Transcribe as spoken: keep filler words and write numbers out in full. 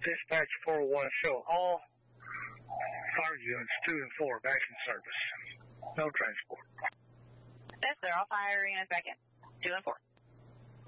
Dispatch four oh one, show all fire units two and four back in service. No transport. Yes, sir. All fire units back in. two and four.